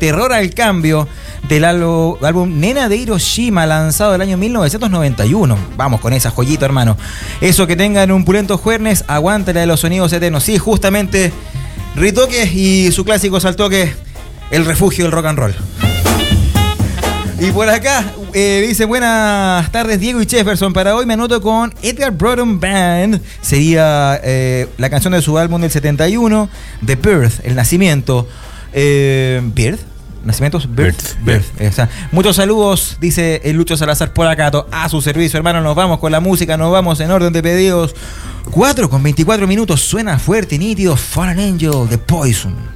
Terror al Cambio del álbum Nena de Hiroshima, lanzado el año 1991. Vamos con esa joyita, hermano. Eso, que tengan un pulento jueves, aguántale de los sonidos eternos. Sí, justamente Ritoque y su clásico saltoque, el refugio del rock and roll. Y por acá dice: buenas tardes, Diego y Jefferson. Para hoy me anoto con Edgar Broughton Band. Sería la canción de su álbum del 71, The Birth, el nacimiento. ¿Birth? ¿Nacimientos? Birth. O sea, muchos saludos, dice el Lucho Salazar Polacato, a su servicio, hermano. Nos vamos con la música, nos vamos en orden de pedidos. 4:24 minutos, suena fuerte y nítido Fallen Angel de Poison.